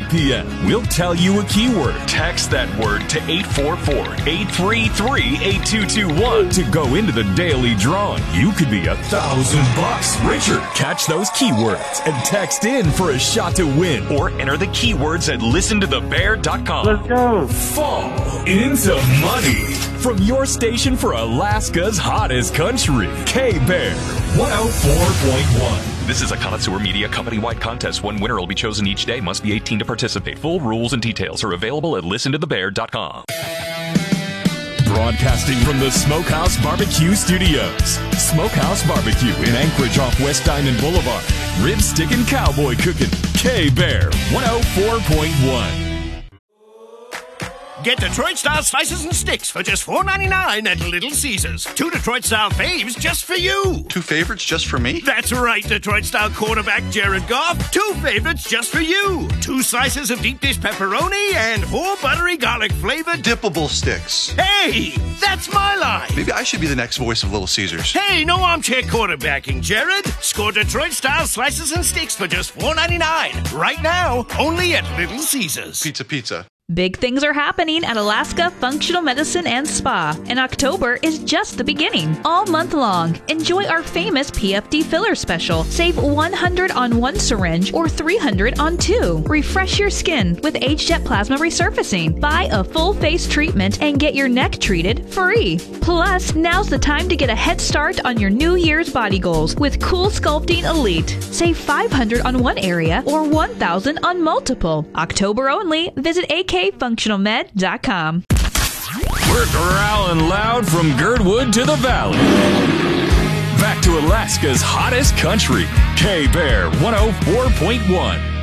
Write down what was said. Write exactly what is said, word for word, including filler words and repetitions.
p m We'll tell you a keyword. Text that word to eight four four, eight three three, eight two two one to go into the daily drawing. You could be a thousand bucks richer. Catch those keywords and text in for a shot to win. Or enter the keywords at listen to the bear dot com. Let's go. Fall into money. From your station for Alaska's hottest country, K-Bear, one oh four point one. This is a Connoisseur Media company-wide contest. One winner will be chosen each day. Must be eighteen to participate. Full rules and details are available at listen to the bear dot com. Broadcasting from the Smokehouse Barbecue Studios. Smokehouse Barbecue in Anchorage off West Diamond Boulevard. Rib stick and cowboy cooking. K-Bear, one oh four point one. Get Detroit-style slices and sticks for just four ninety-nine at Little Caesars. Two Detroit-style faves just for you. Two favorites just for me? That's right, Detroit-style quarterback Jared Goff. Two favorites just for you. Two slices of deep dish pepperoni and four buttery garlic-flavored dippable sticks. Hey, that's my line. Maybe I should be the next voice of Little Caesars. Hey, no armchair quarterbacking, Jared. Score Detroit-style slices and sticks for just four ninety-nine. Right now, only at Little Caesars. Pizza, pizza. Big things are happening at Alaska Functional Medicine and Spa, and October is just the beginning. All month long, enjoy our famous P F D filler special. Save one hundred dollars on one syringe or three hundred dollars on two. Refresh your skin with Age-Jet Plasma Resurfacing. Buy a full face treatment and get your neck treated free. Plus, now's the time to get a head start on your New Year's body goals with Cool Sculpting Elite. Save five hundred dollars on one area or one thousand dollars on multiple. October only. Visit A K functional med dot com. We're growling loud from Girdwood to the Valley. Back to Alaska's hottest country, K-Bear one oh four point one.